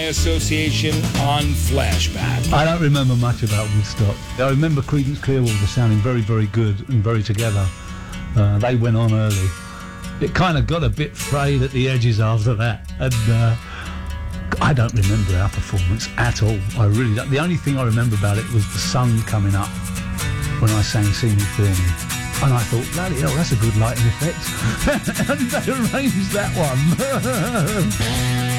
association on Flashback. I don't remember much about Woodstock. I remember Creedence Clearwater sounding very, very good and very together. They went on early. It kind of got a bit frayed at the edges after that, and I don't remember our performance at all. I really don't. The only thing I remember about it was the sun coming up when I sang See Me Feel Me, and I thought, bloody hell, that's a good lighting effect. And they arranged that one.